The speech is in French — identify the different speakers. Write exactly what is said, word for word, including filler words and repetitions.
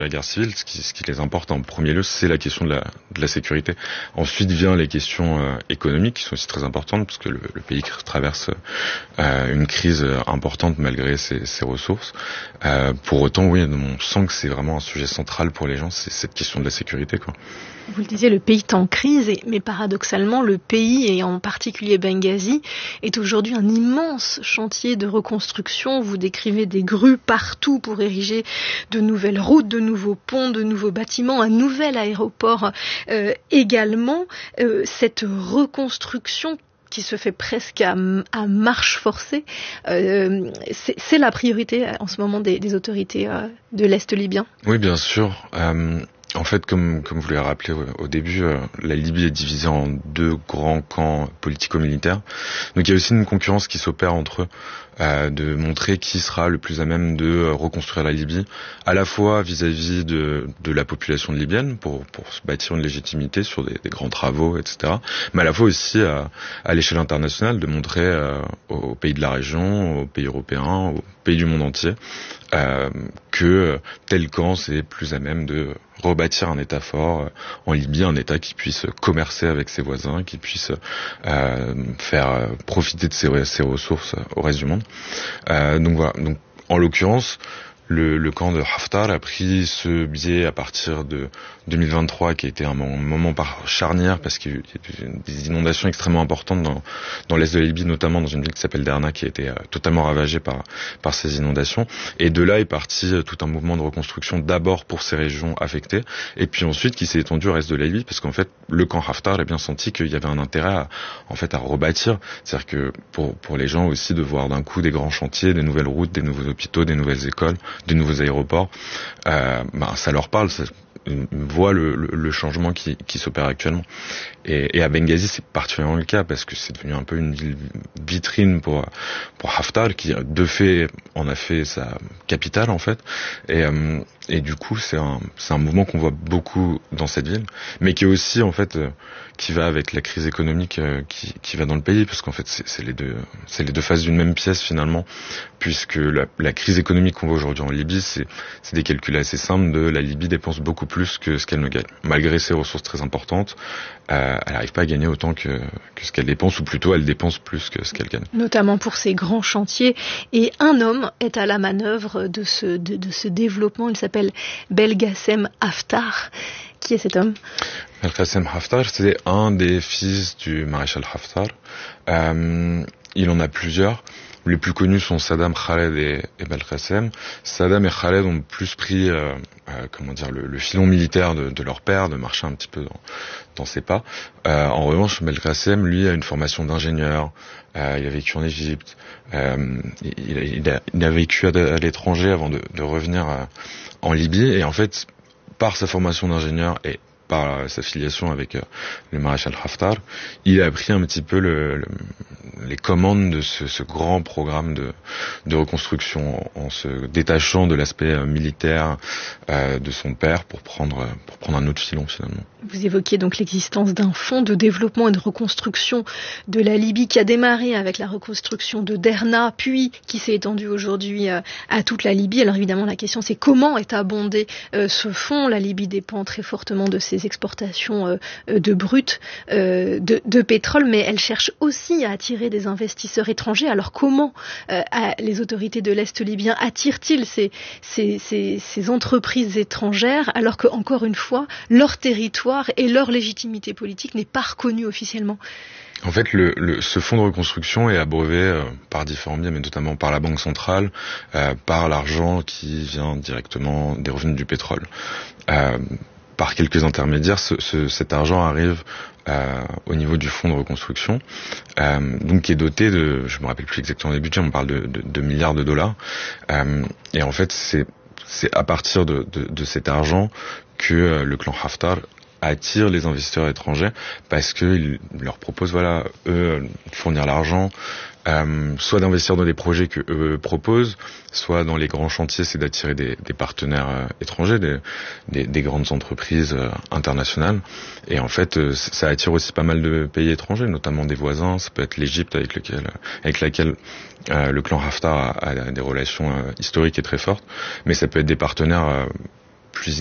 Speaker 1: la guerre civile, ce qui, ce qui les importe en premier lieu, c'est la question de la, de la sécurité. Ensuite vient les questions euh, économiques, qui sont aussi très importantes, parce que le, le pays traverse euh, une crise importante malgré ses, ses ressources. Euh, pour autant, oui, on sent que c'est vraiment un sujet central pour les gens, c'est cette question de la sécurité, quoi.
Speaker 2: Vous le disiez, le pays est en crise, mais paradoxalement, le pays, et en particulier Benghazi, est aujourd'hui un immense chantier de reconstruction. Vous décrivez des grues partout pour ériger de nouvelles routes, de nouveaux ponts, de nouveaux bâtiments, un nouvel aéroport euh, également. Euh, cette reconstruction qui se fait presque à, à marche forcée, euh, c'est, c'est la priorité en ce moment des, des autorités euh, de l'Est libyen.
Speaker 1: Oui, bien sûr. Euh... En fait, comme comme vous l'avez rappelé au début, euh, la Libye est divisée en deux grands camps politico-militaires. Donc il y a aussi une concurrence qui s'opère entre eux, euh, de montrer qui sera le plus à même de euh, reconstruire la Libye, à la fois vis-à-vis de de la population libyenne pour pour se bâtir une légitimité sur des, des grands travaux, et cetera. Mais à la fois aussi à, à l'échelle internationale de montrer euh, aux pays de la région, aux pays européens, aux pays du monde entier, euh, que tel camp c'est plus à même de rebâtir un État fort en Libye, un État qui puisse commercer avec ses voisins, qui puisse euh, faire profiter de ses, ses ressources au reste du monde. Euh, donc voilà. Donc en l'occurrence, le, le camp de Haftar a pris ce biais à partir de deux mille vingt-trois, qui a été un moment, moment par charnière parce qu'il y a eu des inondations extrêmement importantes dans, dans l'est de la Libye, notamment dans une ville qui s'appelle Derna, qui a été euh, totalement ravagée par, par ces inondations. Et de là est parti euh, tout un mouvement de reconstruction, d'abord pour ces régions affectées, et puis ensuite qui s'est étendu au reste de la Libye, parce qu'en fait, le camp Haftar a bien senti qu'il y avait un intérêt à, en fait, à rebâtir. C'est-à-dire que pour, pour les gens aussi de voir d'un coup des grands chantiers, des nouvelles routes, des nouveaux hôpitaux, des nouvelles écoles, des nouveaux aéroports, euh, ben, ça leur parle, ça voit le, le, le changement qui, qui s'opère actuellement. Et, et à Benghazi, c'est particulièrement le cas parce que c'est devenu un peu une ville vitrine pour pour Haftar, qui de fait en a fait sa capitale en fait. Et euh, et du coup, c'est un c'est un mouvement qu'on voit beaucoup dans cette ville, mais qui est aussi en fait euh, qui va avec la crise économique euh, qui qui va dans le pays, parce qu'en fait c'est, c'est les deux c'est les deux faces d'une même pièce finalement, puisque la, la crise économique qu'on voit aujourd'hui en Libye, c'est c'est des calculs assez simples de la Libye dépense beaucoup plus que ce qu'elle ne gagne, malgré ses ressources très importantes. Euh, elle n'arrive pas à gagner autant que, que ce qu'elle dépense, ou plutôt elle dépense plus que ce qu'elle gagne.
Speaker 2: Notamment pour ces grands chantiers. Et un homme est à la manœuvre de ce, de, de ce développement. Il s'appelle Belgassem Haftar. Qui est cet homme ?
Speaker 1: Belgassem Haftar, c'est un des fils du maréchal Haftar. Euh, il en a plusieurs. Les plus connus sont Saddam, Khaled et, et Belgassem. Saddam et Khaled ont plus pris, euh, euh, comment dire, le, le filon militaire de, de leur père, de marcher un petit peu dans, dans ses pas. Euh, en revanche, Belgassem, lui, a une formation d'ingénieur. Euh, il a vécu en Égypte. Euh, il, il, a, il a vécu à, à l'étranger avant de, de revenir à, en Libye. Et en fait, par sa formation d'ingénieur et par sa filiation avec euh, le maréchal Haftar, il a pris un petit peu le, le, les commandes de ce, ce grand programme de, de reconstruction, en, en se détachant de l'aspect euh, militaire euh, de son père pour prendre, pour prendre un autre filon finalement.
Speaker 2: Vous évoquiez donc l'existence d'un fonds de développement et de reconstruction de la Libye qui a démarré avec la reconstruction de Derna, puis qui s'est étendu aujourd'hui euh, à toute la Libye. Alors évidemment, la question c'est comment est abondé euh, ce fonds. La Libye dépend très fortement de ses exportations euh, de brut, euh, de, de pétrole, mais elle cherche aussi à attirer des investisseurs étrangers. Alors comment euh, les autorités de l'Est libyen attirent-ils ces, ces, ces, ces entreprises étrangères alors que, encore une fois, leur territoire et leur légitimité politique n'est pas reconnue officiellement?
Speaker 1: En fait, le, le, ce fonds de reconstruction est abreuvé euh, par différents biais, mais notamment par la Banque centrale, euh, par l'argent qui vient directement des revenus du pétrole. Euh, par quelques intermédiaires, ce, ce, cet argent arrive euh, au niveau du fonds de reconstruction, euh, donc qui est doté de, je me rappelle plus exactement des budgets, on parle de, de, de milliards de dollars, euh, et en fait, c'est, c'est à partir de, de, de cet argent que euh, le clan Haftar attire les investisseurs étrangers, parce qu'ils leur proposent, voilà, eux, de fournir l'argent, euh, soit d'investir dans des projets que eux proposent, soit dans les grands chantiers, c'est d'attirer des, des partenaires euh, étrangers, des, des, des grandes entreprises euh, internationales. Et en fait, euh, ça attire aussi pas mal de pays étrangers, notamment des voisins. Ça peut être l'Égypte avec lequel, avec laquelle euh, le clan Haftar a, a des relations euh, historiques et très fortes, mais ça peut être des partenaires euh, plus